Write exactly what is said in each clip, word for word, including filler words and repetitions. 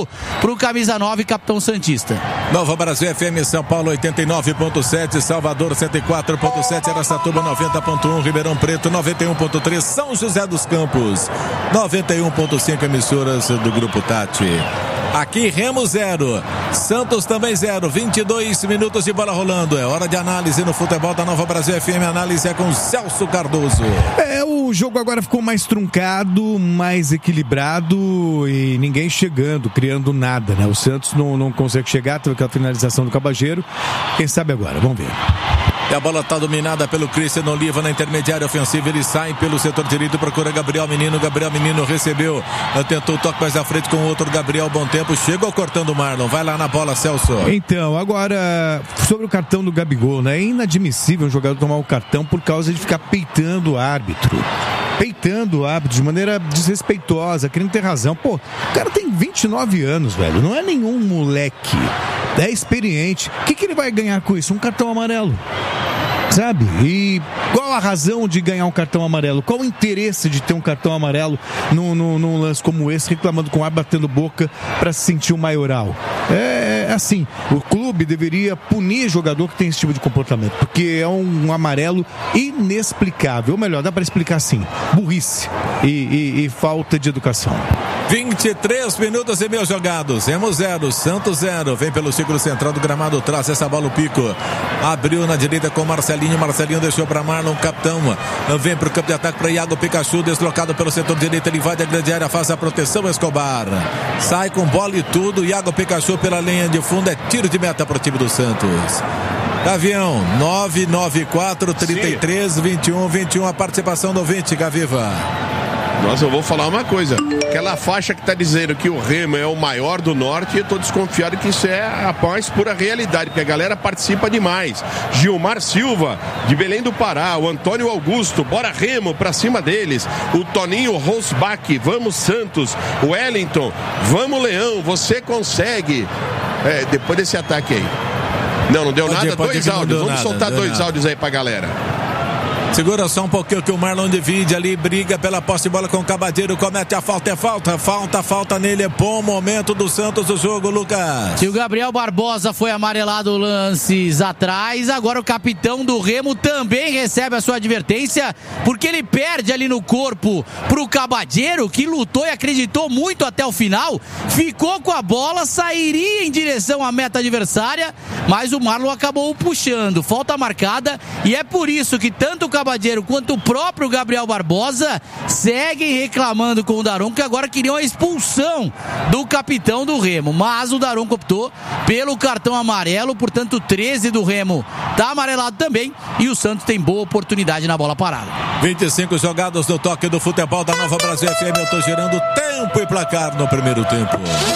ponto pro camisa nove, capitão santista. Nova Brasil F M, São Paulo oitenta e nove ponto sete, Salvador cento e quatro ponto sete, Araçatuba noventa ponto um, Ribeirão Preto noventa e um ponto três, São José dos Campos noventa e um ponto cinco, emissoras do Grupo Tati. Aqui Remo zero, Santos também zero, vinte e dois minutos de bola rolando. É hora de análise no futebol da Nova Brasil F M. Análise é com Celso Cardoso. É, o jogo agora ficou mais truncado, mais equilibrado e ninguém chegando, criando nada, né? O Santos não, não consegue chegar, teve aquela finalização do Cabageiro. Quem sabe agora? Vamos ver. E a bola está dominada pelo Cristiano Oliva na intermediária ofensiva. Ele sai pelo setor direito, procura Gabriel Menino. Gabriel Menino recebeu, tentou o toque mais à frente com o outro Gabriel. Bom tempo, chegou cortando o Marlon. Vai lá na bola, Celso. Então, agora, sobre o cartão do Gabigol, né? É inadmissível um jogador tomar o cartão por causa de ficar peitando o árbitro. Peitando o árbitro de maneira desrespeitosa, querendo ter razão. Pô, o cara tem vinte e nove anos, velho. Não é nenhum moleque. É experiente. O que, que ele vai ganhar com isso? Um cartão amarelo. Sabe? E qual a razão de ganhar um cartão amarelo? Qual o interesse de ter um cartão amarelo num, num, num lance como esse, reclamando com o ar, batendo boca para se sentir o maioral? É, é assim, o clube deveria punir jogador que tem esse tipo de comportamento, porque é um, um amarelo inexplicável. Ou melhor, dá para explicar assim: burrice e, e, e falta de educação. vinte e três minutos e meio jogados. Remo zero, Santos zero. Vem pelo círculo central do gramado, traz essa bola o Pico. Abriu na direita com Marcelinho. Marcelinho deixou para Marlon, capitão. Vem pro campo de ataque para Iago Pikachu, deslocado pelo setor direito. Ele vai da grande área, faz a proteção. Escobar sai com bola e tudo. Iago Pikachu pela linha de fundo. É tiro de meta pro time do Santos. Gavião, nove nove quatro, trinta e três, vinte e um, vinte e um. A participação do ouvinte, Gaviva. Nossa, eu vou falar uma coisa. Aquela faixa que está dizendo que o Remo é o maior do Norte, eu estou desconfiado que isso é a mais pura realidade, porque a galera participa demais. Gilmar Silva, de Belém do Pará, o Antônio Augusto, bora Remo, pra cima deles. O Toninho Rosbach, vamos Santos. O Wellington, vamos Leão, você consegue. É, depois desse ataque aí. Não, não deu pode nada, dois áudios. Vamos nada, soltar dois nada. áudios aí pra galera. Segura só um pouquinho que o Marlon divide ali, briga pela posse de bola com o Cabadeiro, comete a falta, é falta, falta, falta nele, é bom momento do Santos o jogo, Lucas. E o Gabriel Barbosa foi amarelado lances atrás, agora o capitão do Remo também recebe a sua advertência, porque ele perde ali no corpo pro Cabadeiro, que lutou e acreditou muito até o final, ficou com a bola, sairia em direção à meta adversária, mas o Marlon acabou puxando, falta marcada, e é por isso que tanto o Cabadeiro quanto o próprio Gabriel Barbosa seguem reclamando com o Daronco, que agora queriam a expulsão do capitão do Remo, mas o Daronco optou pelo cartão amarelo, portanto treze do Remo tá amarelado também, e o Santos tem boa oportunidade na bola parada. vinte e cinco jogados no toque do futebol da Nova Brasil F M. Eu tô gerando tempo e placar no primeiro tempo.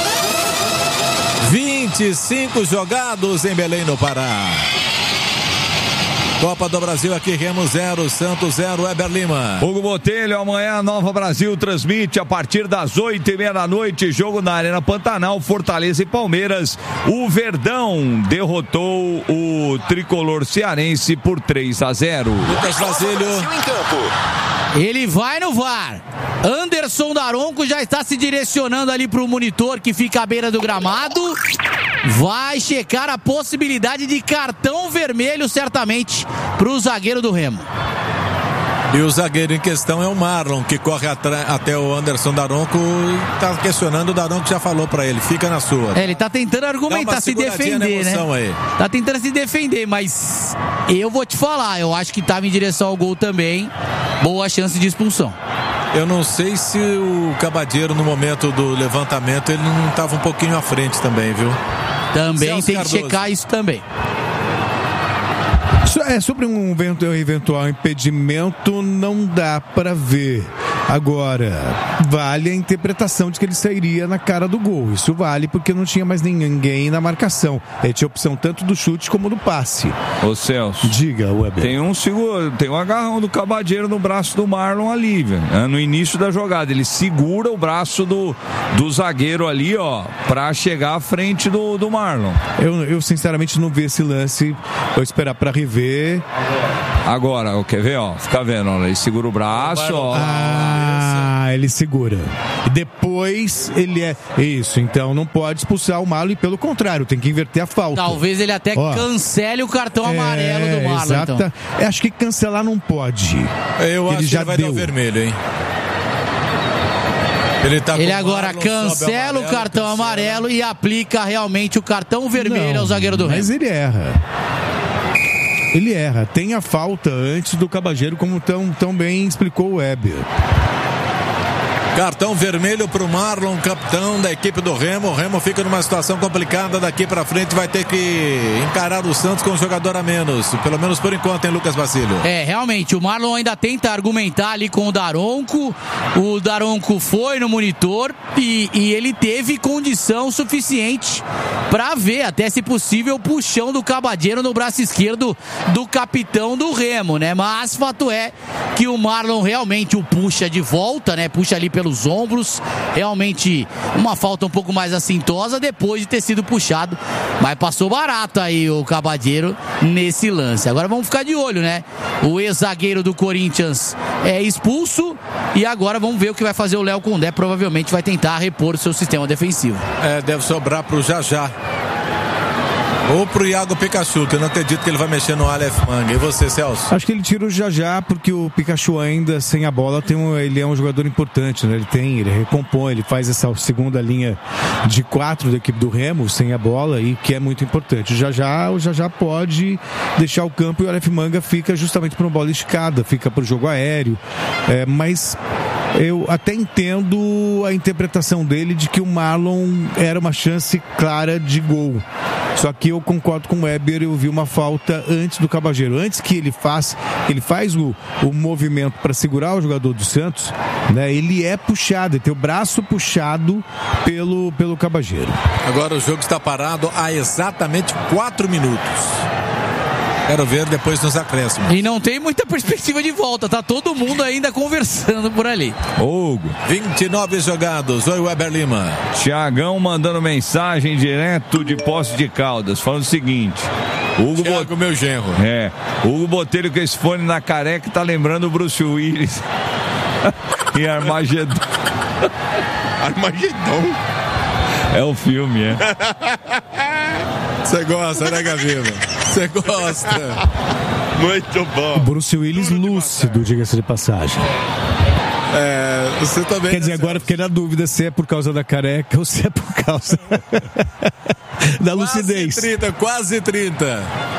vinte e cinco jogados em Belém, no Pará. Copa do Brasil aqui, Remo zero, Santos zero, Weber Lima. Hugo Botelho, amanhã a Nova Brasil transmite a partir das oito e meia da noite, jogo na Arena Pantanal, Fortaleza e Palmeiras. O Verdão derrotou o tricolor cearense por três a zero. Lucas Basílio. Ele vai no V A R. Anderson Daronco já está se direcionando ali para o monitor que fica à beira do gramado. Vai checar a possibilidade de cartão vermelho, certamente, para o zagueiro do Remo. E o zagueiro em questão é o Marlon, que corre até o Anderson Daronco e está questionando. O Daronco já falou para ele, fica na sua. É, ele está tentando argumentar, se defender, né? Aí. Tá tentando se defender, mas eu vou te falar, eu acho que estava em direção ao gol também. Boa chance de expulsão. Eu não sei se o Cabadeiro, no momento do levantamento, ele não estava um pouquinho à frente também, viu? Também Celso tem Cardoso. que checar isso também. É, sobre um eventual impedimento, não dá para ver. Agora, vale a interpretação de que ele sairia na cara do gol. Isso vale porque não tinha mais ninguém na marcação. Ele tinha opção tanto do chute como do passe. Ô Celso, diga, Weber. Tem um seguro, tem um agarrão do Cabadeiro no braço do Marlon ali, velho. No início da jogada, ele segura o braço do, do zagueiro ali, ó, pra chegar à frente do, do Marlon. Eu, eu sinceramente não vi esse lance. Vou esperar pra rever. Agora, quer ver, ó? Fica vendo, ó, ele segura o braço, ó. Ah, Ah, ele segura. E depois ele é... Isso, então não pode expulsar o Marlon e pelo contrário, tem que inverter a falta. Talvez ele até Ó, cancele o cartão amarelo é, do Marlon. Exata. Então. Acho que cancelar não pode. Eu ele acho já que ele vai deu. dar o vermelho, hein? Ele, tá ele agora Marlon, cancela o, amarelo, o cartão cancela. amarelo e aplica realmente o cartão vermelho não, ao zagueiro do Remo. Mas ele erra. Ele erra. Tem a falta antes do Cabageiro, como tão, tão bem explicou o Weber. Cartão vermelho para o Marlon, capitão da equipe do Remo. O Remo fica numa situação complicada daqui para frente. Vai ter que encarar o Santos com um jogador a menos. Pelo menos por enquanto, hein, Lucas Bacílio? É, realmente, o Marlon ainda tenta argumentar ali com o Daronco. O Daronco foi no monitor e, e ele teve condição suficiente para ver, até se possível, o puxão do Cabageiro no braço esquerdo do capitão do Remo, né? Mas fato é que o Marlon realmente o puxa de volta, né? Puxa ali pelo os ombros, realmente uma falta um pouco mais assintosa depois de ter sido puxado, mas passou barato aí o Cabageiro nesse lance. Agora vamos ficar de olho, né? O ex-zagueiro do Corinthians é expulso e agora vamos ver o que vai fazer o Léo Condé. Provavelmente vai tentar repor o seu sistema defensivo. É, deve sobrar pro Jajá ou pro Iago Pikachu, que eu não acredito que ele vai mexer no Aleph Manga. E você, Celso? Acho que ele tira o Jajá porque o Pikachu ainda sem a bola tem um, ele é um jogador importante, né? Ele tem, ele recompõe, ele faz essa segunda linha de quatro da equipe do Remo sem a bola e que é muito importante. O Jajá, o Jajá pode deixar o campo e o Aleph Manga fica justamente para uma bola esticada, fica para o jogo aéreo. É, mas eu até entendo a interpretação dele de que o Marlon era uma chance clara de gol. Só que eu concordo com o Weber, eu vi uma falta antes do Cabageiro. Antes que ele faz, ele faz o, o movimento para segurar o jogador do Santos, né? Ele é puxado, ele tem o braço puxado pelo, pelo Cabageiro. Agora o jogo está parado há exatamente quatro minutos. Quero ver depois nos acréscimos. E não tem muita perspectiva de volta, tá todo mundo ainda conversando por ali. Hugo. vinte e nove jogados. Oi, Weber Lima. Tiagão mandando mensagem direto de Poços de Caldas, falando o seguinte. Hugo Thiago, Bot... meu genro. É. Hugo Botelho com esse fone na careca tá lembrando o Bruce Willis. Em Armagedon. Armagedon? É o filme, é. Você gosta, né, Gavino? Você gosta. Muito bom. O Bruce Willis lúcido, diga-se de passagem. É, você também. Quer dizer, agora fiquei na dúvida se é por causa da careca ou se é por causa da lucidez. Quase trinta, quase trinta.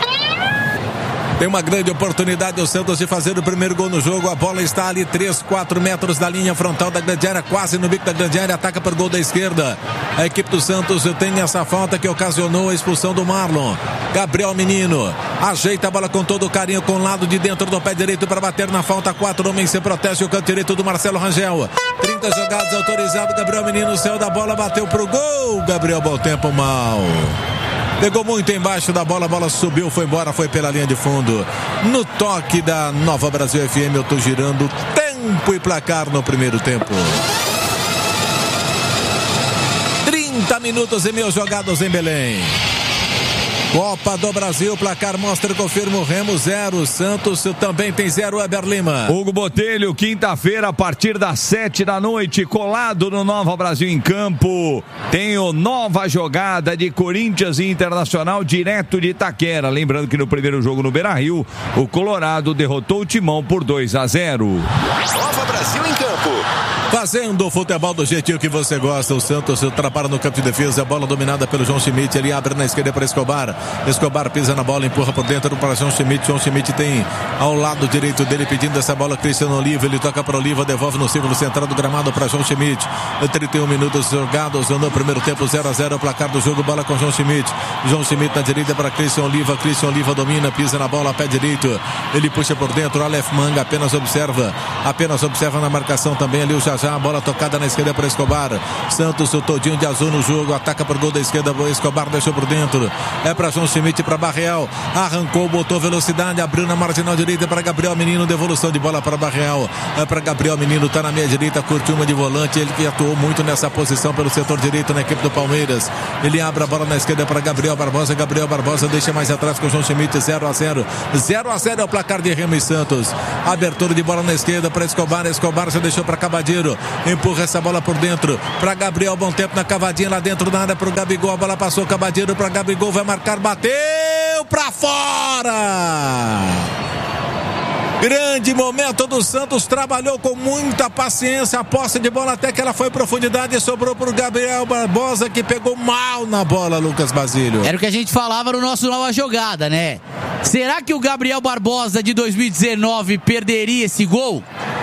Tem uma grande oportunidade o Santos de fazer o primeiro gol no jogo. A bola está ali três, quatro metros da linha frontal da grande área, quase no bico da grande área. Ataca para o gol da esquerda. A equipe do Santos tem essa falta que ocasionou a expulsão do Marlon. Gabriel Menino ajeita a bola com todo o carinho, com o lado de dentro do pé direito para bater na falta. Quatro homens, se protege o canto direito do Marcelo Rangel. trinta jogadas autorizado. Gabriel Menino saiu da bola, bateu pro gol. Gabriel, bom tempo, mal. Pegou muito embaixo da bola, a bola subiu, foi embora, foi pela linha de fundo. No toque da Nova Brasil F M, eu tô girando tempo e placar no primeiro tempo. trinta minutos e meio jogados em Belém. Copa do Brasil, placar mostra e confirma o Remo zero, Santos também tem zero, Weber Lima. Hugo Botelho, quinta-feira a partir das sete da noite, colado no Nova Brasil em campo, tem o nova jogada de Corinthians e Internacional direto de Itaquera, lembrando que no primeiro jogo no Beira-Rio, o Colorado derrotou o Timão por dois a zero. Nova Brasil em campo. Fazendo o futebol do jeitinho que você gosta, o Santos atrapalha no campo de defesa, a bola dominada pelo João Schmidt, ele abre na esquerda para Escobar, Escobar pisa na bola, empurra por dentro para João Schmidt, João Schmidt tem ao lado direito dele pedindo essa bola Cristiano Oliva, ele toca para Oliva, devolve no círculo central do gramado para João Schmidt, trinta e um minutos jogados no primeiro tempo, zero a zero o placar do jogo, bola com João Schmidt, João Schmidt na direita para Cristiano Oliva, Cristiano Oliva domina, pisa na bola, pé direito, ele puxa por dentro, Aleph Manga apenas observa, apenas observa na marcação também ali o Jajá, a bola tocada na esquerda para Escobar, Santos o todinho de azul no jogo, ataca por gol da esquerda, Escobar deixou por dentro, é para João Schmidt, para Barreal, arrancou, botou velocidade, abriu na marginal direita para Gabriel Menino, devolução de bola para Barreal, é para Gabriel Menino, tá na meia direita, curtiu uma de volante, ele que atuou muito nessa posição pelo setor direito na equipe do Palmeiras, ele abre a bola na esquerda para Gabriel Barbosa, Gabriel Barbosa deixa mais atrás com o João Schmidt, zero a zero, zero a zero é o placar de Remo e Santos, abertura de bola na esquerda para Escobar, Escobar já deixou para Cabageiro, Cabadeiro empurra essa bola por dentro para Gabriel, bom tempo na cavadinha lá dentro da área pro Gabigol, a bola passou, Cabadeiro para Gabigol, vai marcar, bateu para fora. Grande momento do Santos, trabalhou com muita paciência a posse de bola até que ela foi em profundidade e sobrou para o Gabriel Barbosa, que pegou mal na bola, Lucas Basílio. Era o que a gente falava no nosso Nova Jogada, né? Será que o Gabriel Barbosa de dois mil e dezenove perderia esse gol?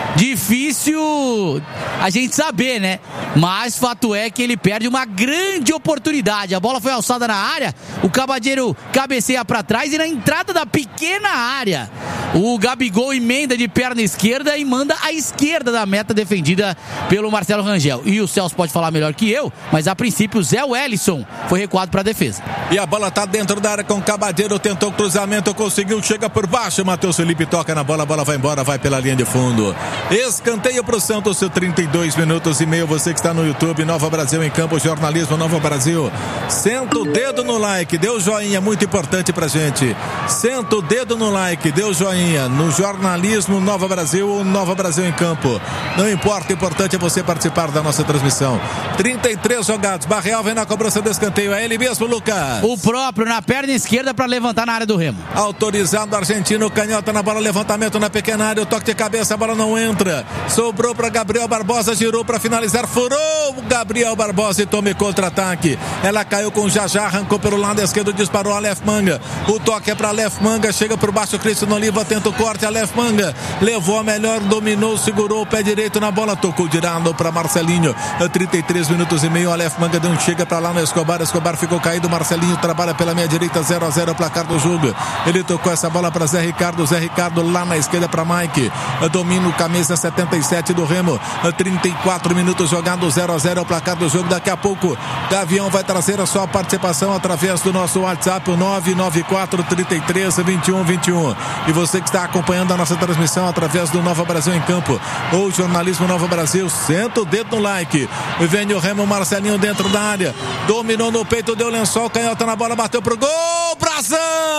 Difícil a gente saber, né? Mas fato é que ele perde uma grande oportunidade. A bola foi alçada na área, o Cabadeiro cabeceia para trás e na entrada da pequena área o Gabigol emenda de perna esquerda e manda à esquerda da meta defendida pelo Marcelo Rangel. E o Celso pode falar melhor que eu, mas a princípio o Zé Wellison foi recuado para a defesa. E a bola tá dentro da área com o Cabadeiro, tentou cruzamento, conseguiu, chega por baixo, Matheus Felipe toca na bola, a bola vai embora, vai pela linha de fundo. Escanteio pro Santos, trinta e dois minutos e meio, você que está no YouTube, Nova Brasil em Campo, jornalismo Nova Brasil. Senta o dedo no like, dê o joinha, muito importante pra gente. Senta o dedo no like, dê o joinha. No jornalismo Nova Brasil, Nova Brasil em Campo. Não importa, o importante é você participar da nossa transmissão. trinta e três jogados, Barreal vem na cobrança do escanteio, é ele mesmo, Lucas. O próprio na perna esquerda para levantar na área do Remo. Autorizado argentino, canhota na bola, levantamento na pequena área, o toque de cabeça, a bola não entra. Sobrou para Gabriel Barbosa, girou para finalizar, furou o Gabriel Barbosa e tome contra-ataque. Ela caiu com o Jajá, arrancou pelo lado esquerdo, disparou a Aleph Manga. O toque é para Aleph Manga, chega por baixo, Cristiano Oliva tenta o corte, Aleph Manga levou a melhor, dominou, segurou o pé direito na bola, tocou direto para Marcelinho. trinta e três minutos e meio, Aleph Manga deu um chega para lá no Escobar, Escobar ficou caído, Marcelinho trabalha pela meia direita, zero a zero o placar do jogo. Ele tocou essa bola para Zé Ricardo, Zé Ricardo lá na esquerda para Mike, domina o camisa setenta e sete do Remo, trinta e quatro minutos jogando, zero a zero o placar do jogo. Daqui a pouco Gavião vai trazer a sua participação através do nosso WhatsApp, o nove nove quatro, trinta e três, vinte e um, vinte e um. E você que está acompanhando a nossa transmissão através do Nova Brasil em Campo ou Jornalismo Nova Brasil, senta o dedo no like. Vem o Remo, Marcelinho dentro da área, dominou no peito, deu lençol, canhota na bola, bateu pro gol, Brazão!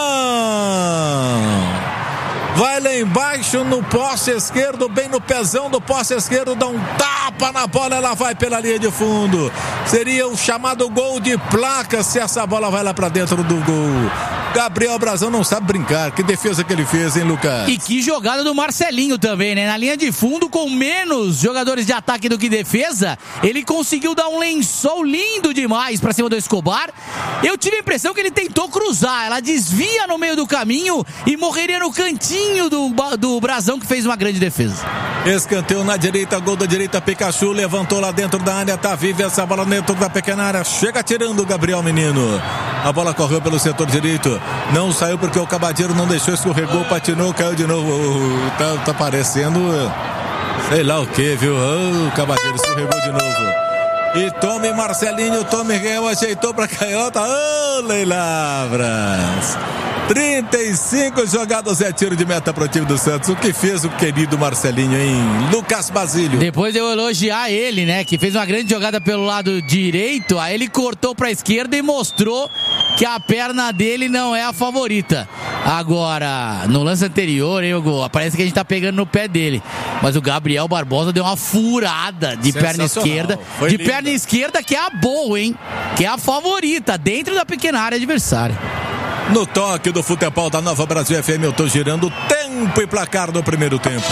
Vai lá embaixo no poste esquerdo, bem no pezão do poste esquerdo, dá um tapa na bola, ela vai pela linha de fundo. Seria o chamado gol de placa se essa bola vai lá pra dentro do gol. Gabriel Brazão não sabe brincar, que defesa que ele fez, hein, Lucas? E que jogada do Marcelinho também, né? Na linha de fundo, com menos jogadores de ataque do que defesa, ele conseguiu dar um lençol lindo demais pra cima do Escobar. Eu tive a impressão que ele tentou cruzar, ela desvia no meio do caminho e morreria no cantinho do, do Brazão, que fez uma grande defesa. Escanteio na direita, gol da direita, Pikachu levantou lá dentro da área, tá viva essa bola dentro da pequena área, chega tirando o Gabriel Menino. A bola correu pelo setor direito, não saiu porque o Cabadeiro não deixou, escorregou, patinou, caiu de novo. Tá, tá parecendo sei lá o que, viu? Oh, o Cabadeiro escorregou de novo. E tome Marcelinho, tome Real, ajeitou pra canhota. Ô, oh, Leilavras! trinta e cinco jogadas, é tiro de meta pro time do Santos. O que fez o querido Marcelinho, hein? Lucas Basílio. Depois de eu elogiar ele, né? Que fez uma grande jogada pelo lado direito, aí ele cortou pra esquerda e mostrou que a perna dele não é a favorita. Agora, no lance anterior, hein, Hugo, parece que a gente tá pegando no pé dele. Mas o Gabriel Barbosa deu uma furada de perna esquerda. Foi de linda. Perna esquerda, que é a boa, hein? Que é a favorita, dentro da pequena área adversária. No toque do futebol da Nova Brasil F M, eu tô girando tempo e placar do primeiro tempo.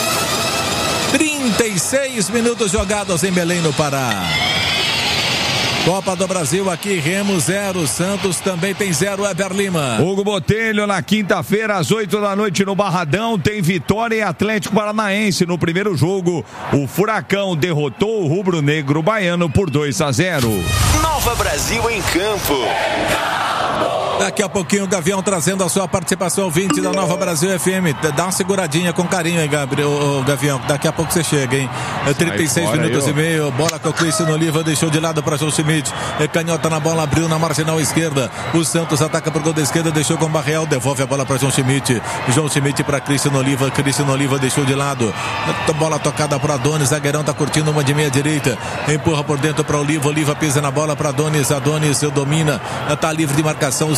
trinta e seis minutos jogados em Belém, no Pará. Copa do Brasil aqui, Remo zero, Santos também tem zero, Eber Lima. Hugo Botelho, na quinta-feira, às oito da noite, no Barradão, tem Vitória e Atlético Paranaense. No primeiro jogo, o Furacão derrotou o rubro-negro baiano por dois a zero. Nova Brasil em Campo. Daqui a pouquinho o Gavião trazendo a sua participação ouvinte da Nova Brasil F M. Dá uma seguradinha com carinho aí, Gabriel, o Gavião. Daqui a pouco você chega, hein? trinta e seis minutos aí, e meio. Bola com o Cristiano Oliva, deixou de lado para João Schmidt. Canhota na bola, abriu na marginal esquerda. O Santos ataca pro gol da esquerda, deixou com o Barreal, devolve a bola para João Schmidt. João Schmidt para Cristiano Oliva. Cristiano Oliva deixou de lado. Bola tocada para Adonis. Zagueirão tá curtindo uma de meia direita. Empurra por dentro para Oliva. Oliva pisa na bola para Adonis. Adonis domina. Tá livre de marcação. O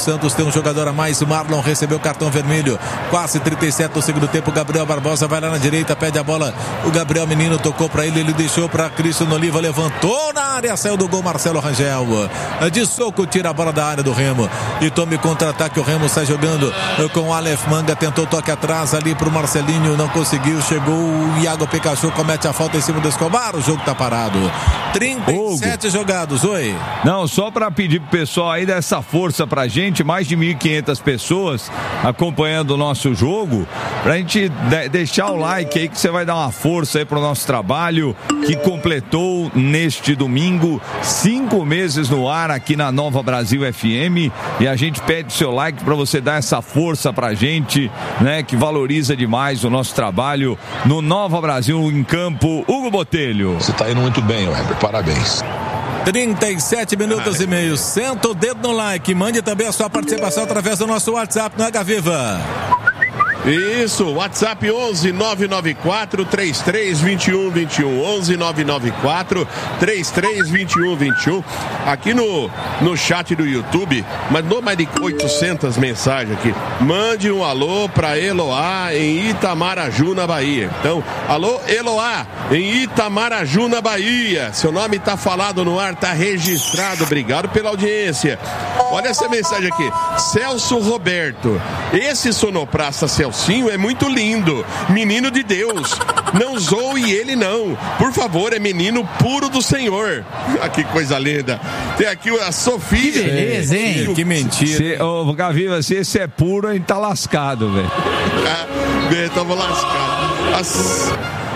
Santos tem um jogador a mais. Marlon recebeu cartão vermelho. Quase trinta e sete do segundo tempo. Gabriel Barbosa vai lá na direita, pede a bola. O Gabriel Menino tocou para ele, ele deixou para Cristiano Oliva, levantou na área, saiu do gol Marcelo Rangel. De soco tira a bola da área do Remo e tome contra-ataque. O Remo sai jogando com o Aleph Manga, tentou toque atrás ali pro Marcelinho, não conseguiu, chegou o Iago Pikachu, comete a falta em cima do Escobar, o jogo tá parado. trinta e sete Hugo. Jogados, oi. Não, só para pedir pro pessoal aí dessa força pra gente, mais de mil e quinhentas pessoas acompanhando o nosso jogo, pra gente de- deixar o like aí que você vai dar uma força aí pro nosso trabalho, que completou neste domingo cinco meses no ar aqui na Nova Brasil F M, e a gente pede seu like para você dar essa força pra gente, né, que valoriza demais o nosso trabalho no Nova Brasil em campo. Hugo Botelho. Você tá indo muito bem, Weber, parabéns. trinta e sete minutos e meio. Senta o dedo no like. Mande também a sua participação através do nosso WhatsApp no H Viva. Isso, WhatsApp onze nove nove quatro três três dois um dois um, onze nove nove quatro três três dois um dois um. Aqui no, no chat do YouTube, mandou mais de oitocentas mensagens aqui. Mande um alô para Eloá em Itamaraju, na Bahia. Então, alô Eloá em Itamaraju, na Bahia. Seu nome está falado no ar, está registrado. Obrigado pela audiência. Olha essa mensagem aqui. Celso Roberto. Esse sonoplasta Celcinho é muito lindo. Menino de Deus. Não zoe ele não. Por favor, é menino puro do Senhor. Ah, que coisa linda. Tem aqui a Sofia. Que beleza, hein? Que mentira. Se, ô, Gaviva, se esse é puro, a gente tá lascado, velho. Ah, estamos lascados.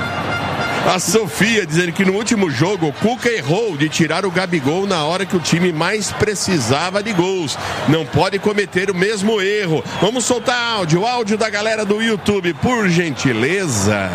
A Sofia dizendo que no último jogo o Cuca errou de tirar o Gabigol na hora que o time mais precisava de gols. Não pode cometer o mesmo erro. Vamos soltar áudio, áudio da galera do YouTube, por gentileza.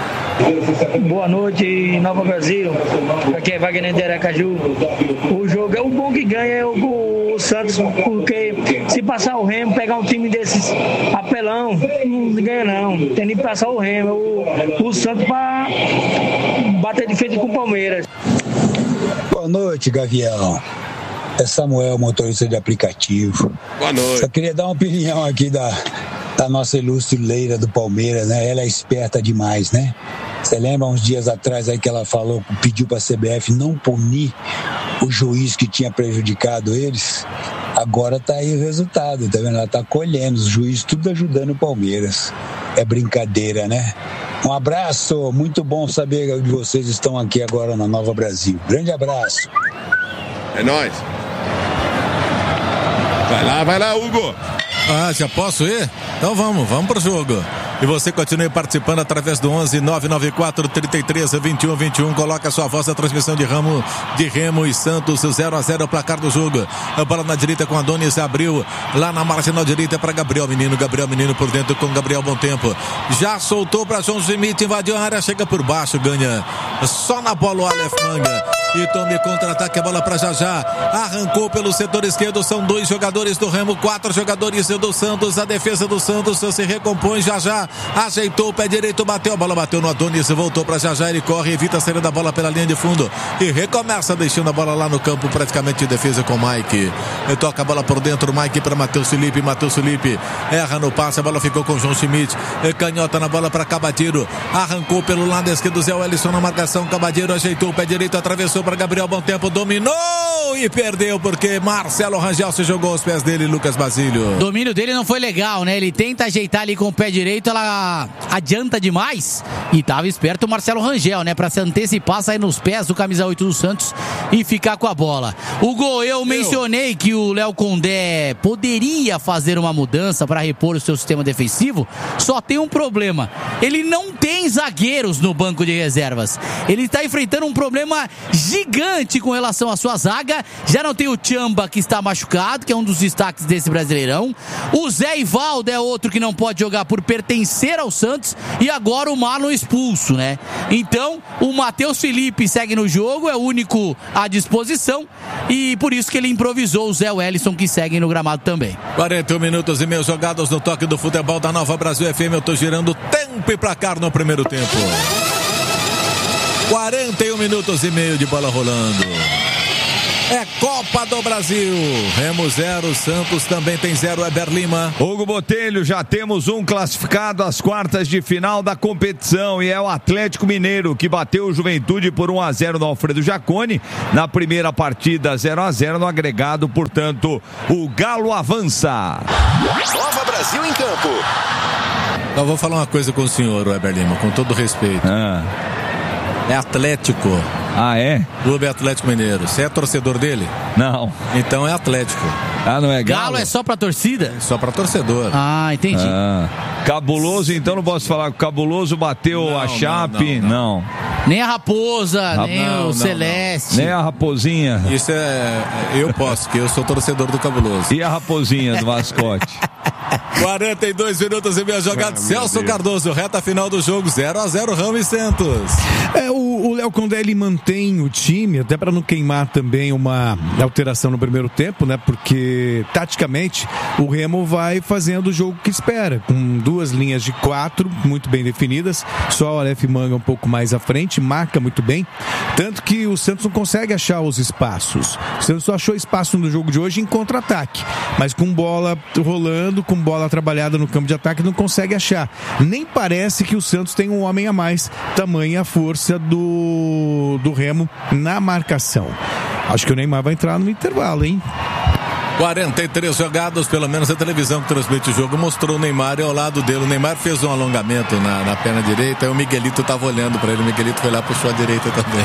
Boa noite, Nova Brasil. Aqui é Wagner de Aracaju. O jogo é o bom que ganha é o, o Santos, porque se passar o Remo, pegar um time desses apelão, não ganha não. Tem que passar o Remo, o, o Santos para bater de frente com o Palmeiras. Boa noite, Gavião. É Samuel, motorista de aplicativo. Boa noite. Só queria dar uma opinião aqui da, da nossa ilustre Leila do Palmeiras, né? Ela é esperta demais, né? Você lembra uns dias atrás aí que ela falou, pediu para a C B F não punir o juiz que tinha prejudicado eles? Agora tá aí o resultado, tá vendo? Ela tá colhendo, os juízes tudo ajudando o Palmeiras. É brincadeira, né? Um abraço, muito bom saber que vocês estão aqui agora na Nova Brasil. Grande abraço. É nóis. Vai lá, vai lá, Hugo. Ah, já posso ir? Então vamos, vamos pro jogo. E você continue participando através do onze nove nove quatro três três dois um dois um. Coloca a sua voz na transmissão de Ramo, de Remo e Santos, zero a zero o placar do jogo. A bola na direita com Adonis, abriu lá na marginal direita para Gabriel Menino. Gabriel Menino por dentro com Gabriel Bom Tempo. Já soltou para João Schmidt, invadiu a área, chega por baixo, ganha só na bola o Aleph Manga. E tome contra-ataque, a bola para Jajá. Arrancou pelo setor esquerdo, são dois jogadores do Remo, quatro jogadores do Santos. A defesa do Santos se recompõe. Jajá ajeitou o pé direito, bateu, a bola bateu no Adonis, voltou para Jajá, ele corre, evita a saída da bola pela linha de fundo e recomeça deixando a bola lá no campo, praticamente de defesa com o Mike. Ele toca a bola por dentro, Mike para Matheus Felipe, Matheus Felipe erra no passe, a bola ficou com o João Schmidt, canhota na bola para Cabadeiro, arrancou pelo lado esquerdo, Zé Wellison na marcação, Cabadeiro ajeitou o pé direito, atravessou para Gabriel Bom Tempo, dominou e perdeu porque Marcelo Rangel se jogou aos pés dele, Lucas Basílio. O domínio dele não foi legal, né? Ele tenta ajeitar ali com o pé direito, ela adianta demais e tava esperto o Marcelo Rangel, né? Pra se antecipar, sair nos pés do camisa oito do Santos e ficar com a bola. Hugo, eu mencionei que o Léo Condé poderia fazer uma mudança para repor o seu sistema defensivo, só tem um problema. Ele não tem zagueiros no banco de reservas. Ele está enfrentando um problema gigante com relação à sua zaga. Já não tem o Tchamba, que está machucado, que é um dos destaques desse Brasileirão. O Zé Ivaldo é outro que não pode jogar por pertencer ao Santos. E agora o Marlon expulso, né? Então, o Matheus Felipe segue no jogo, é o único à disposição. E por isso que ele improvisou o Zé Wellison, que segue no gramado também. quarenta e um minutos e meio jogados no toque do futebol da Nova Brasil F M. Eu tô girando tempo e placar no primeiro tempo. quarenta e um minutos e meio de bola rolando. É Copa do Brasil. Remo zero, Santos também tem zero, Weber Lima. Hugo Botelho, já temos um classificado às quartas de final da competição e é o Atlético Mineiro, que bateu o Juventude por um a zero no Alfredo Jaconi. Na primeira partida, zero a zero no agregado, portanto, o Galo avança. Nova Brasil em campo. Eu vou falar uma coisa com o senhor, Weber Lima, com todo respeito. Ah. É Atlético. Ah, é? Clube Atlético Mineiro. Você é torcedor dele? Não. Então é Atlético. Ah, não é Galo? Galo é só pra torcida? É só pra torcedor. Ah, entendi. Ah. Cabuloso, então não posso falar que o Cabuloso bateu não, a Chape, não, não, não. não. Nem a Raposa, Rap... nem não, o não, Celeste. Não. Nem a Raposinha. Isso é... Eu posso, porque eu sou torcedor do Cabuloso. E a Raposinha do mascote? quarenta e dois minutos e meia jogada. Ah, Celso Cardoso, reta final do jogo, zero a zero, Ramos e Santos. É, o Léo Condé, ele mantém o time, até para não queimar também uma alteração no primeiro tempo, né? Porque, taticamente, o Remo vai fazendo o jogo que espera, com duas linhas de quatro, muito bem definidas, só o Aleph Manga um pouco mais à frente, marca muito bem, tanto que o Santos não consegue achar os espaços. O Santos só achou espaço no jogo de hoje em contra-ataque, mas com bola rolando, com bola trabalhada no campo de ataque, não consegue achar. Nem parece que o Santos tem um homem a mais, tamanha a força do, do Remo na marcação. Acho que o Neymar vai entrar no intervalo, hein? quarenta e três jogados, pelo menos a televisão que transmite o jogo mostrou o Neymar e ao lado dele. O Neymar fez um alongamento na, na perna direita e o Miguelito estava olhando para ele. O Miguelito foi lá, puxou a direita também.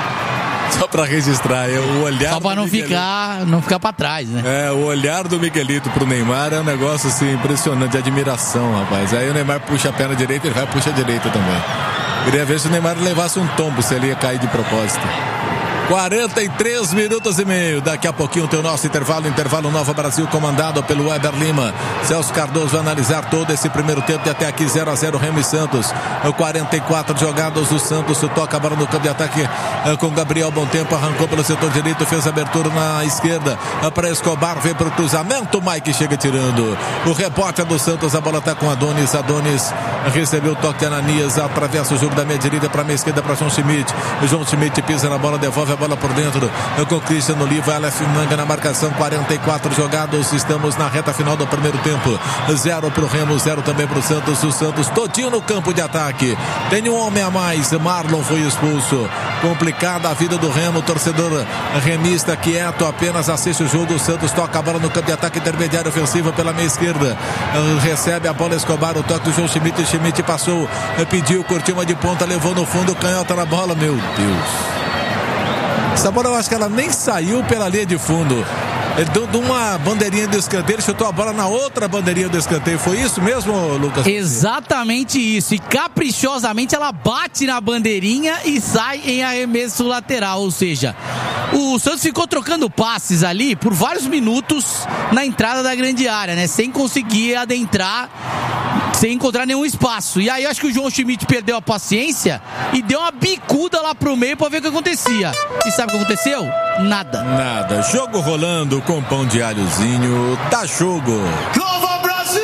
Só para registrar, o olhar. Só para não ficar, não ficar para trás, né? É, o olhar do Miguelito pro Neymar é um negócio assim impressionante, de admiração, rapaz. Aí o Neymar puxa a perna direita, ele vai puxar a direita também. Queria ver se o Neymar levasse um tombo, se ele ia cair de propósito. quarenta e três minutos e meio. Daqui a pouquinho tem o nosso intervalo. Intervalo Nova Brasil, comandado pelo Weber Lima. Celso Cardoso vai analisar todo esse primeiro tempo de até aqui. zero a zero, Remo e Santos. quarenta e quatro jogados. O Santos toca a bola no campo de ataque com Gabriel Bom Tempo. Arrancou pelo setor direito, fez abertura na esquerda para Escobar. Vem para o cruzamento. Mike chega tirando. O rebote é do Santos. A bola está com Adonis. Adonis recebeu o toque de Ananias. Atravessa o jogo da meia direita para a meia esquerda para João Schmidt. O João Schmidt pisa na bola, devolve a bola por dentro com Cristiano Oliva, Aleph Manga na marcação. Quarenta e quatro jogados, estamos na reta final do primeiro tempo. Zero pro Remo, zero também pro Santos. O Santos todinho no campo de ataque, tem um homem a mais. Marlon foi expulso. Complicada a vida do Remo, torcedor remista quieto, apenas assiste o jogo. O Santos toca a bola no campo de ataque intermediário ofensivo pela meia esquerda, recebe a bola Escobar, o toque do João Schmidt. Schmidt passou, pediu, curtiu uma de ponta, levou no fundo, canhota na bola. Meu Deus, essa bola eu acho que ela nem saiu pela linha de fundo. Ele deu de uma bandeirinha do escanteio, ele chutou a bola na outra bandeirinha do escanteio. Foi isso mesmo, Lucas? Exatamente isso. E caprichosamente ela bate na bandeirinha e sai em arremesso lateral. Ou seja, o Santos ficou trocando passes ali por vários minutos na entrada da grande área, né? Sem conseguir adentrar, sem encontrar nenhum espaço. E aí acho que o João Schmidt perdeu a paciência e deu uma bicuda lá pro meio pra ver o que acontecia. E sabe o que aconteceu? Nada. Nada. Jogo rolando com pão de alhozinho. Dá jogo. Nova Brasil!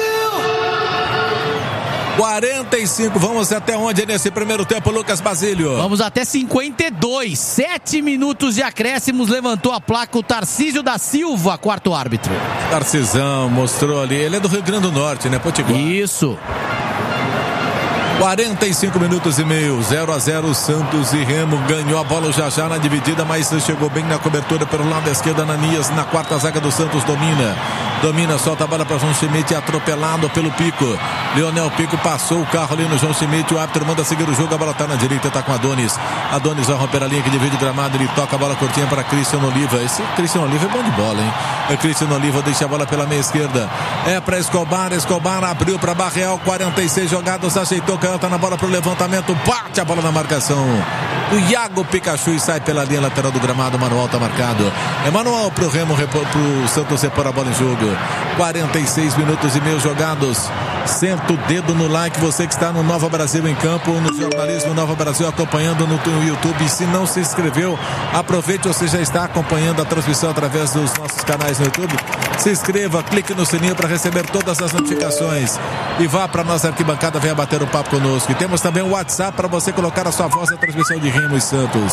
quarenta e cinco. Vamos até onde nesse primeiro tempo, Lucas Basílio? Vamos até cinquenta e dois. Sete minutos de acréscimos. Levantou a placa o Tarcísio da Silva, quarto árbitro. Tarcisão mostrou ali. Ele é do Rio Grande do Norte, né? Potiguar. Isso. quarenta e cinco minutos e meio, zero a zero, Santos e Remo. Ganhou a bola já já na dividida, mas chegou bem na cobertura pelo lado esquerdo. Ananias na quarta zaga do Santos, domina. Domina, solta a bola para João Schmidt, atropelado pelo Pico. Leonel Pico passou o carro ali no João Schmidt. O árbitro manda seguir o jogo. A bola tá na direita, tá com Adonis. Adonis vai romper a linha que divide o gramado. Ele toca a bola curtinha para Cristiano Oliva. Esse Cristiano Oliva é bom de bola, hein? É Cristiano Oliva, deixa a bola pela meia esquerda. É para Escobar. Escobar abriu para Barreal. quarenta e seis jogados, ajeitou, canta na bola pro levantamento. Bate a bola na marcação. O Iago Pikachu e sai pela linha lateral do gramado. Manual tá marcado. É manual pro Remo, pro Santos repor a bola em jogo. quarenta e seis minutos e meio jogados. Senta o dedo no like, você que está no Nova Brasil em Campo, no Jornalismo Nova Brasil, acompanhando no YouTube. Se não se inscreveu, aproveite, você já está acompanhando a transmissão através dos nossos canais no YouTube. Se inscreva, clique no sininho para receber todas as notificações e vá para a nossa arquibancada, venha bater um papo conosco. E temos também o WhatsApp para você colocar a sua voz na transmissão de Remo e Santos.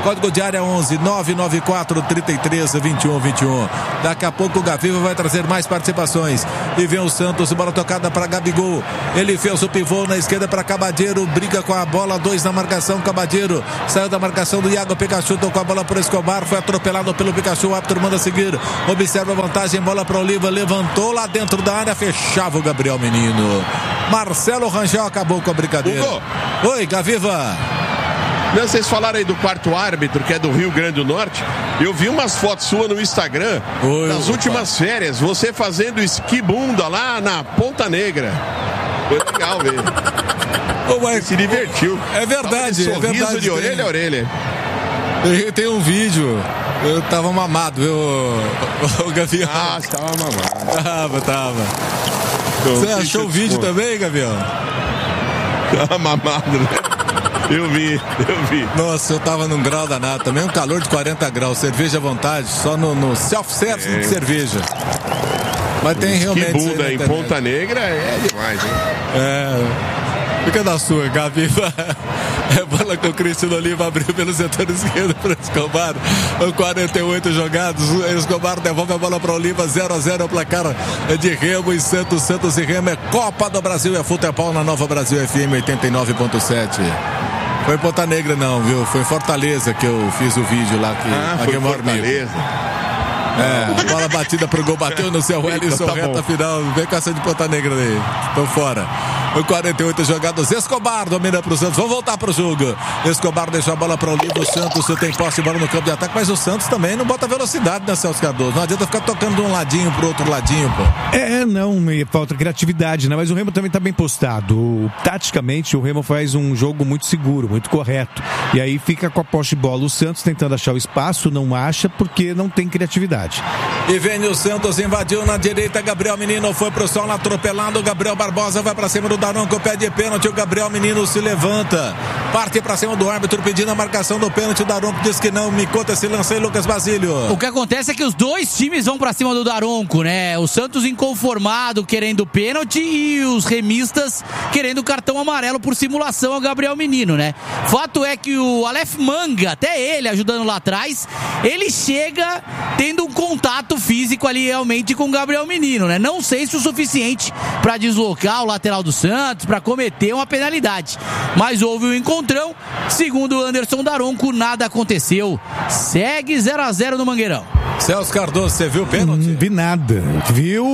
Código de área onze nove nove quatro, trinta e três, vinte e um, vinte e um. Daqui a pouco o Gaviva vai trazer mais participações. E vem o Santos, bola tocada para Gabigol. Ele fez o pivô na esquerda para Cabadeiro, briga com a bola, dois na marcação. Cabadeiro saiu da marcação do Iago Pikachu, tocou a bola para Escobar, foi atropelado pelo Pikachu. O árbitro manda seguir. Observa a vantagem, bola para Oliva, levantou lá dentro da área, fechava o Gabriel Menino. Marcelo Rangel acabou com a brincadeira. Hugo. Oi, Gaviva. Não, vocês falaram aí do quarto árbitro, que é do Rio Grande do Norte. Eu vi umas fotos suas no Instagram, Oi, nas opa. últimas férias, você fazendo esquibunda lá na Ponta Negra. Foi legal ver. Ô, mas, se divertiu. É verdade, Tava de sorriso é verdade. de orelha a orelha. Tem, tem um vídeo. Eu tava mamado, viu, o, o Gavião? Ah, você tava mamado. Tava, tava. Então, você achou o vídeo pô. também, Gavião? Tava mamado, né? Eu vi, eu vi. Nossa, eu tava num grau danado. Também um calor de quarenta graus. Cerveja à vontade, só no, no self-service é. de cerveja. Mas tem realmente. Que bunda em Ponta Negra é demais, hein? É. Fica da sua, Gaviva. É bola com o Cristiano Oliva, abriu pelo setor esquerdo para Escobar. quarenta e oito jogados. Escobar devolve a bola para Oliva. zero a zero é o placar de Remo e Santos. Santos e Remo é Copa do Brasil. É futebol na Nova Brasil F M oitenta e nove ponto sete. Foi em Ponta Negra não, viu? Foi em Fortaleza que eu fiz o vídeo lá. Que ah, foi em Fortaleza. É, bola batida pro gol, bateu no seu Wellington, tá reta final. Vem com essa de Ponta Negra aí. Estão fora. quarenta e oito jogados. Escobar domina pro Santos. Vamos voltar pro jogo. Escobar deixa a bola para o Oliva. O Santos tem posse de bola no campo de ataque, mas o Santos também não bota velocidade, né, Celso Cardoso? Não adianta ficar tocando de um ladinho pro outro ladinho, pô. É, não, falta criatividade, né? Mas o Remo também tá bem postado. O, taticamente, o Remo faz um jogo muito seguro, muito correto. E aí fica com a posse de bola. O Santos tentando achar o espaço, não acha porque não tem criatividade. E vem o Santos, invadiu na direita. Gabriel Menino foi pro solo atropelado. Gabriel Barbosa vai pra cima do Daronco, pede pênalti. O Gabriel Menino se levanta, parte pra cima do árbitro pedindo a marcação do pênalti. O Daronco diz que não. Me conta esse lance aí, Lucas Basílio. O que acontece é que os dois times vão pra cima do Daronco, né? O Santos inconformado querendo pênalti e os remistas querendo cartão amarelo por simulação ao Gabriel Menino, né? Fato é que o Aleph Manga, até ele ajudando lá atrás, ele chega tendo um contato físico ali realmente com o Gabriel Menino, né? Não sei se o suficiente para deslocar o lateral do Santos, para cometer uma penalidade, mas houve um encontrão. Segundo o Anderson Daronco, nada aconteceu. Segue zero a zero no Mangueirão. Celso Cardoso, você viu o pênalti? Não vi nada. Viu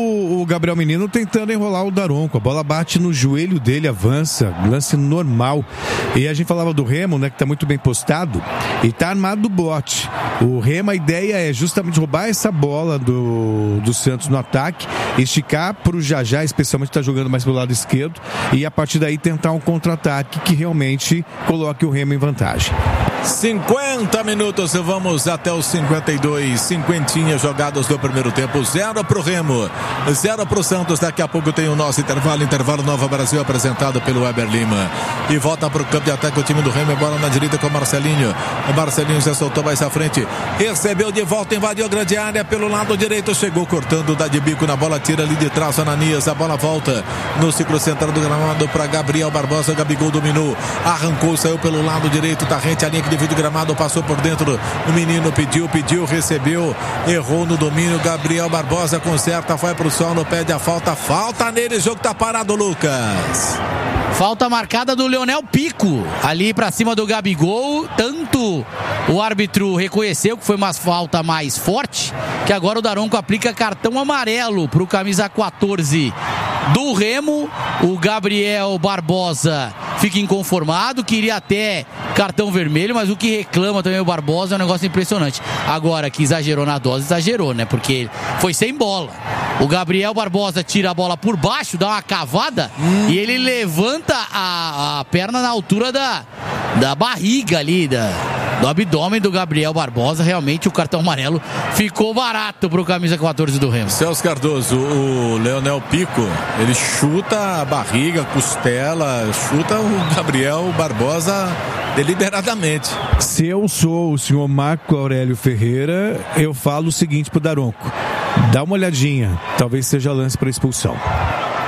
o Gabriel Menino tentando enrolar o Daronco. A bola bate no joelho dele, avança. Lance normal. E a gente falava do Remo, né? Que tá muito bem postado. E tá armado do bote. O Remo, a ideia é justamente roubar essa bola do, do Santos no ataque, esticar pro Jajá, especialmente tá jogando mais pelo lado esquerdo, e a partir daí tentar um contra-ataque que realmente coloque o Remo em vantagem. cinquenta minutos, vamos até os cinquenta e dois, cinquentinha jogados do primeiro tempo, zero pro Remo, zero pro Santos. Daqui a pouco tem o nosso intervalo, intervalo Nova Brasil apresentado pelo Weber Lima, e volta pro campo de ataque o time do Remo, bola na direita com o Marcelinho. O Marcelinho já soltou mais à frente, recebeu de volta, invadiu a grande área pelo lado direito, chegou cortando, dá de bico na bola, tira ali de trás, Ananias, a bola volta no ciclo central do gramado para Gabriel Barbosa. Gabigol dominou, arrancou, saiu pelo lado direito, tá rente a linha que divide o gramado, passou por dentro, o menino pediu, pediu, recebeu, errou no domínio. Gabriel Barbosa conserta, vai pro solo, pede a falta, falta nele, o jogo tá parado, Lucas. Falta marcada do Leonel Pico, ali pra cima do Gabigol. Tanto o árbitro reconheceu que foi uma falta mais forte, que agora o Daronco aplica cartão amarelo pro camisa quatorze do Remo. O Gabriel Barbosa fica inconformado, queria até cartão vermelho, mas o que reclama também o Barbosa é um negócio impressionante. Agora que exagerou na dose, exagerou, né? Porque foi sem bola. O Gabriel Barbosa tira a bola por baixo, dá uma cavada hum. e ele levanta a, a perna na altura da, da barriga ali, da, do abdômen do Gabriel Barbosa. Realmente o cartão amarelo ficou barato pro camisa quatorze do Remo. Celso Cardoso, o Leonel Pico, ele chuta a barriga, costela, chuta o Gabriel Barbosa deliberadamente. Se eu sou o senhor Marco Aurélio Ferreira, eu falo o seguinte pro Daronco: dá uma olhadinha, talvez seja lance para expulsão.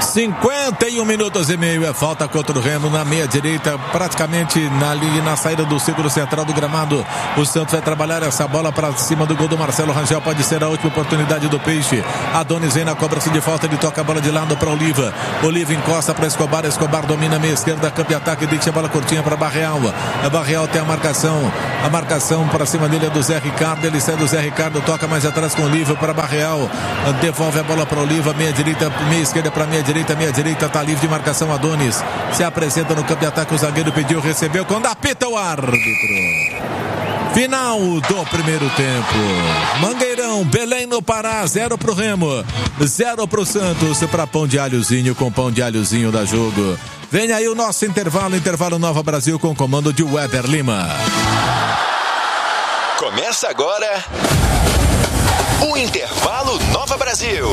cinquenta e um minutos e meio é falta contra o Remo na meia direita, praticamente na, ali, na saída do círculo central do gramado. O Santos vai trabalhar essa bola para cima do gol do Marcelo Rangel, pode ser a última oportunidade do Peixe. Adonis vem na cobrança de falta, ele toca a bola de lado para Oliva. Oliva encosta para Escobar, Escobar domina a meia esquerda, campo de ataque, deixa a bola curtinha para Barreal. A Barreal tem a marcação, a marcação para cima dele é do Zé Ricardo, ele sai do Zé Ricardo, toca mais atrás com Oliva para Barreal, devolve a bola para Oliva, meia direita, meia esquerda para meia direita. Meia direita, tá livre de marcação. Adonis se apresenta no campo de ataque, o zagueiro pediu, recebeu, quando apita o árbitro. Final do primeiro tempo. Mangueirão, Belém no Pará, zero pro Remo, zero pro Santos, para Pão de Alhozinho, com Pão de Alhozinho da Jogo. Vem aí o nosso intervalo, intervalo Nova Brasil com comando de Weber Lima. Começa agora o intervalo Nova Brasil.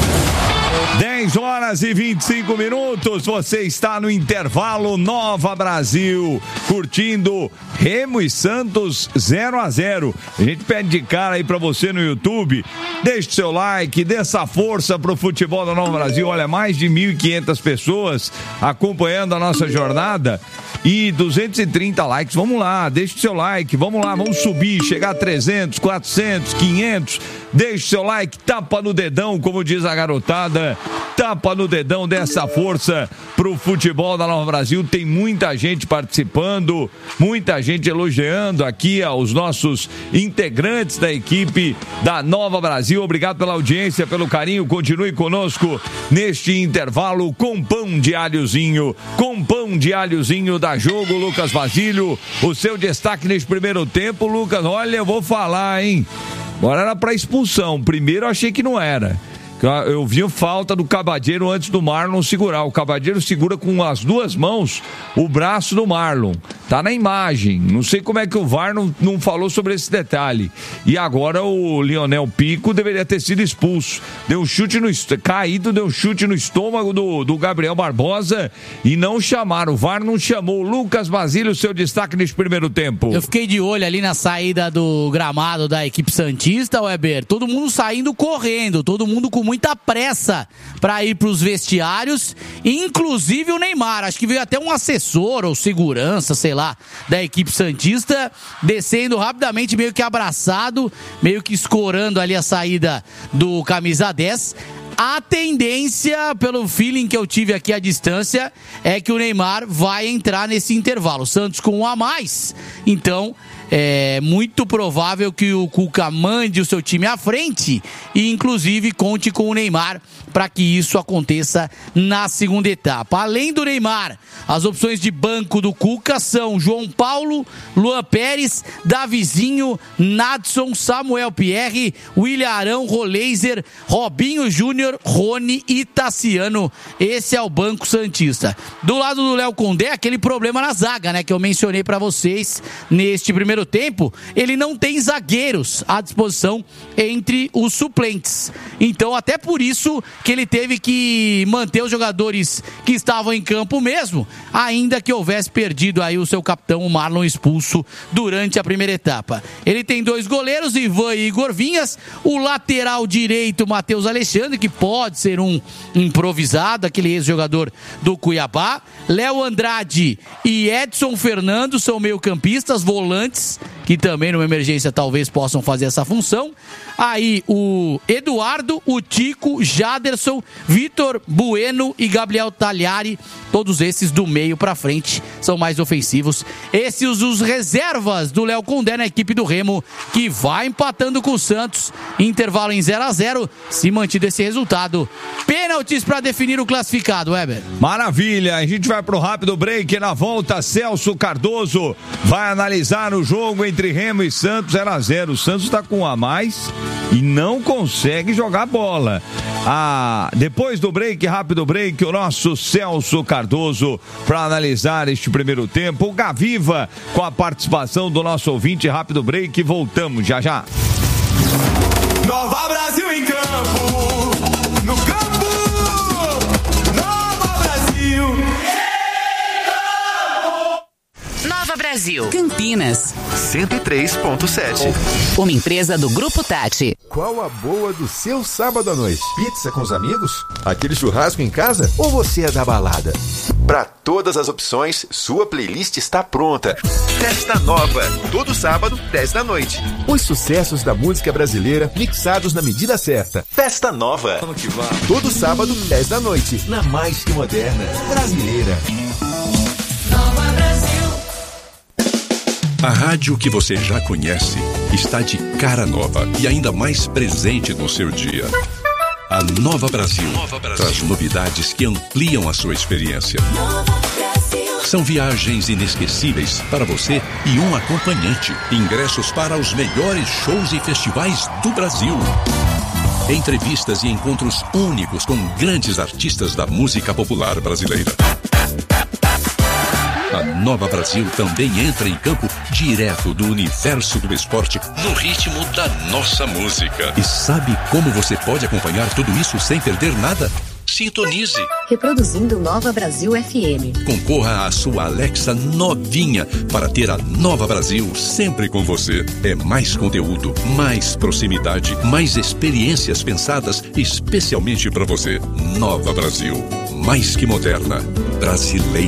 dez horas e vinte e cinco minutos, você está no intervalo Nova Brasil, curtindo Remo e Santos zero a zero. A gente pede de cara aí pra você no YouTube, deixe seu like, dê essa força pro futebol da Nova Brasil. Olha, mais de mil e quinhentas pessoas acompanhando a nossa jornada e duzentos e trinta likes. Vamos lá, deixe seu like, vamos lá, vamos subir, chegar a trezentos, quatrocentos, quinhentos. Deixe seu like, tapa no dedão, como diz a garotada, tapa no dedão, dessa força pro futebol da Nova Brasil. Tem muita gente participando, muita gente elogiando aqui ó, os nossos integrantes da equipe da Nova Brasil. Obrigado pela audiência, pelo carinho. Continue conosco neste intervalo com Pão de Alhozinho, com Pão de Alhozinho da Jogo. Lucas Basílio, o seu destaque neste primeiro tempo. Lucas, olha, eu vou falar, hein? Agora era para expulsão. Primeiro eu achei que não era. Eu vi falta do Cabadeiro antes do Marlon segurar. O Cabadeiro segura com as duas mãos o braço do Marlon. Tá na imagem. Não sei como é que o V A R não, não falou sobre esse detalhe. E agora o Lionel Pico deveria ter sido expulso. Deu um chute no caído, deu um chute no estômago do, do Gabriel Barbosa e não chamaram. O V A R não chamou. Lucas Basílio, seu destaque nesse primeiro tempo. Eu fiquei de olho ali na saída do gramado da equipe santista, Weber. Todo mundo saindo correndo, todo mundo com muita pressa para ir para os vestiários, inclusive o Neymar. Acho que veio até um assessor ou segurança, sei lá, da equipe santista, descendo rapidamente, meio que abraçado, meio que escorando ali a saída do camisa dez. A tendência, pelo feeling que eu tive aqui à distância, é que o Neymar vai entrar nesse intervalo. Santos com um a mais, então é muito provável que o Cuca mande o seu time à frente e inclusive conte com o Neymar para que isso aconteça na segunda etapa. Além do Neymar, as opções de banco do Cuca são João Paulo, Luan Pérez, Davizinho, Nadson, Samuel Pierre, William Arão, Roleiser, Robinho Júnior, Rony e Tassiano. Esse é o banco santista. Do lado do Léo Condé, aquele problema na zaga, né, que eu mencionei para vocês neste primeiro tempo. Ele não tem zagueiros à disposição entre os suplentes. Então, até por isso que ele teve que manter os jogadores que estavam em campo mesmo, ainda que houvesse perdido aí o seu capitão, o Marlon, expulso durante a primeira etapa. Ele tem dois goleiros, Ivan e Igor Vinhas, o lateral direito, Matheus Alexandre, que pode ser um improvisado, aquele ex-jogador do Cuiabá, Léo Andrade e Edson Fernando são meio-campistas, volantes, que também numa emergência talvez possam fazer essa função. Aí o Eduardo, o Tico, Jaderson, Vitor Bueno e Gabriel Tagliari, todos esses do meio pra frente, são mais ofensivos. Esses os reservas do Léo Condé na equipe do Remo, que vai empatando com o Santos, intervalo em zero a zero, se mantido esse resultado. Pênaltis para definir o classificado, Weber. Maravilha, a gente vai pro rápido break. Na volta, Celso Cardoso vai analisar o jogo entre Remo e Santos, zero a zero. O Santos tá com um a mais e não consegue jogar bola. Ah, depois do break, rápido break, o nosso Celso Cardoso para analisar este primeiro tempo. O Gaviva com a participação do nosso ouvinte. Rápido break, voltamos já já. Nova Brasil em campo, no campo, Nova Brasil. Nova Brasil, campeão. Campinas. cento e três ponto sete. Uma empresa do Grupo Tati. Qual a boa do seu sábado à noite? Pizza com os amigos? Aquele churrasco em casa? Ou você é da balada? Para todas as opções, sua playlist está pronta. Festa Nova, todo sábado, dez da noite. Os sucessos da música brasileira mixados na medida certa. Festa Nova. Vamos que vamos. Todo sábado, dez da noite, na mais que moderna brasileira. Nova Brasil. A rádio que você já conhece está de cara nova e ainda mais presente no seu dia. A Nova Brasil, Nova Brasil traz novidades que ampliam a sua experiência. São viagens inesquecíveis para você e um acompanhante. Ingressos para os melhores shows e festivais do Brasil. Entrevistas e encontros únicos com grandes artistas da música popular brasileira. A Nova Brasil também entra em campo direto do universo do esporte no ritmo da nossa música. E sabe como você pode acompanhar tudo isso sem perder nada? Sintonize. Reproduzindo Nova Brasil F M. Concorra à sua Alexa novinha para ter a Nova Brasil sempre com você. É mais conteúdo, mais proximidade, mais experiências pensadas especialmente para você. Nova Brasil, mais que moderna, brasileira.